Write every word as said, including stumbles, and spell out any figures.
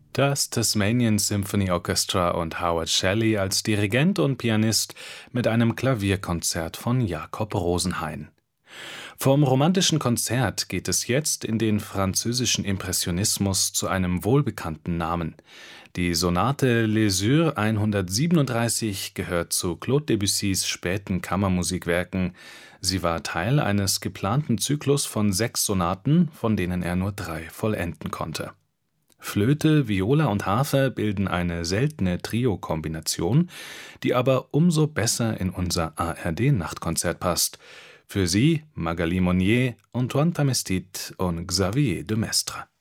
Das Tasmanian Symphony Orchestra und Howard Shelley als Dirigent und Pianist mit einem Klavierkonzert von Jakob Rosenhain. Vom romantischen Konzert geht es jetzt in den französischen Impressionismus zu einem wohlbekannten Namen. Die Sonate Les Yeux hundertsiebenunddreißig gehört zu Claude Debussys späten Kammermusikwerken. Sie war Teil eines geplanten Zyklus von sechs Sonaten, von denen er nur drei vollenden konnte. Flöte, Viola und Harfe bilden eine seltene Trio-Kombination, die aber umso besser in unser A R D-Nachtkonzert passt. Für Sie Magali Monnier, Antoine Tamestit und Xavier de Maistre.